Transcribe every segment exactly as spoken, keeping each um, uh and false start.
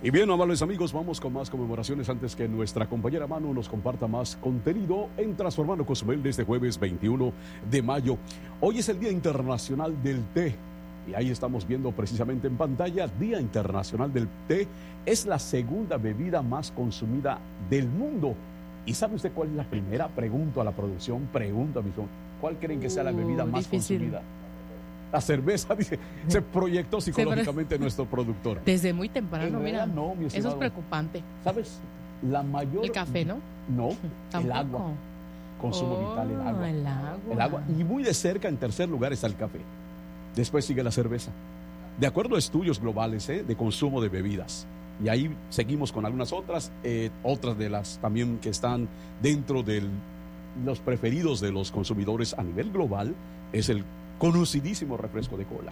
Y bien, amables amigos, vamos con más conmemoraciones antes que nuestra compañera Manu nos comparta más contenido en Transformando Cozumel de este jueves veintiuno de mayo. Hoy es el Día Internacional del Té y ahí estamos viendo precisamente en pantalla, Día Internacional del Té. Es la segunda bebida más consumida del mundo. ¿Y sabe usted cuál es la primera? Pregunto a la producción, pregunto a mi son. ¿Cuál creen que sea la bebida Uh, más difícil. consumida? La cerveza, dice, se proyectó psicológicamente nuestro productor. Desde muy temprano, En mira. realidad no, mi Eso es estimado. preocupante. ¿Sabes? La mayor... El café, ¿no? No, Tampoco. el agua. Consumo Oh, vital, el agua. el agua. El agua. Y muy de cerca, en tercer lugar, está el café. Después sigue la cerveza. De acuerdo a estudios globales ¿eh? de consumo de bebidas. Y ahí seguimos con algunas otras, eh, otras de las también que están dentro de los preferidos de los consumidores a nivel global, es el conocidísimo refresco de cola.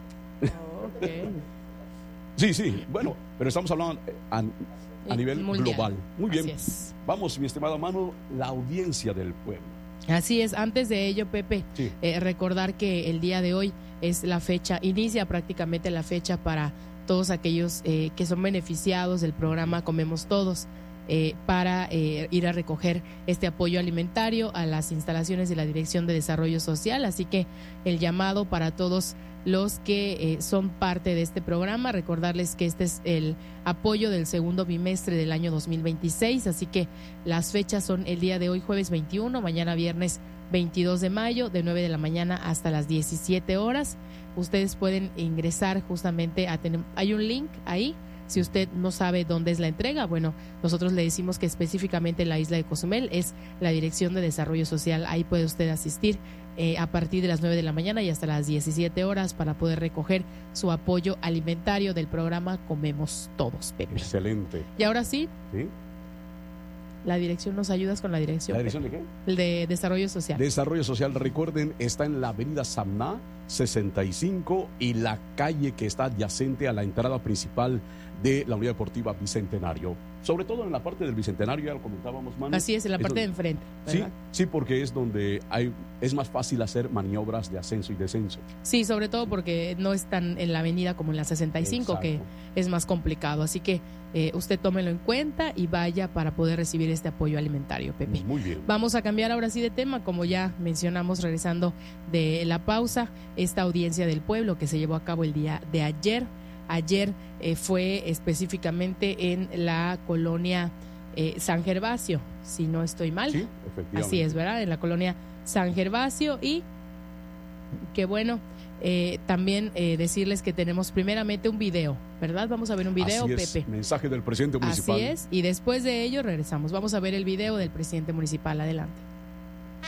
Okay. Sí, sí, bueno, pero estamos hablando eh, a, a nivel Mundial. global. Muy bien. Así es. Vamos, mi estimada Manu, la audiencia del pueblo. Así es. Antes de ello, Pepe, Sí. eh, recordar que el día de hoy es la fecha, inicia prácticamente la fecha para todos aquellos eh, que son beneficiados del programa Comemos Todos, eh, para eh, ir a recoger este apoyo alimentario a las instalaciones de la Dirección de Desarrollo Social. Así que el llamado para todos los que eh, son parte de este programa, recordarles que este es el apoyo del segundo bimestre del año dos mil veintiséis, así que las fechas son el día de hoy jueves veintiuno, mañana viernes veintidós de mayo, de nueve de la mañana hasta las diecisiete horas. Ustedes pueden ingresar justamente a tener, hay un link ahí. Si usted no sabe dónde es la entrega, bueno, nosotros le decimos que específicamente en la isla de Cozumel es la Dirección de Desarrollo Social. Ahí puede usted asistir eh, a partir de las nueve de la mañana y hasta las diecisiete horas para poder recoger su apoyo alimentario del programa Comemos Todos, Pepe. Excelente. Y ahora sí, ¿Sí? la dirección, ¿nos ayudas con la dirección? ¿La dirección de qué? El de Desarrollo Social. Desarrollo Social, recuerden, está en la avenida Samná sesenta y cinco y la calle que está adyacente a la entrada principal de la Unidad Deportiva Bicentenario. Sobre todo en la parte del Bicentenario, ya lo comentábamos, Manu. Así es, en la parte donde- de enfrente, Sí, ¿verdad? sí, porque es donde hay, es más fácil hacer maniobras de ascenso y descenso. Sí, sobre todo porque no están en la avenida como en la sesenta y cinco, que Exacto. es más complicado. Así que eh, usted tómelo en cuenta y vaya para poder recibir este apoyo alimentario, Pepe. Muy bien. Vamos a cambiar ahora sí de tema, como ya mencionamos regresando de la pausa, esta audiencia del pueblo que se llevó a cabo el día de ayer. Ayer eh, fue específicamente en la colonia eh, San Gervasio, si no estoy mal. Sí, efectivamente. Así es, ¿verdad? En la colonia San Gervasio. Y qué bueno, eh, también eh, decirles que tenemos primeramente un video, ¿verdad? Vamos a ver un video, Así es, Pepe. mensaje del presidente municipal. Así es, y después de ello regresamos. Vamos a ver el video del presidente municipal. Adelante.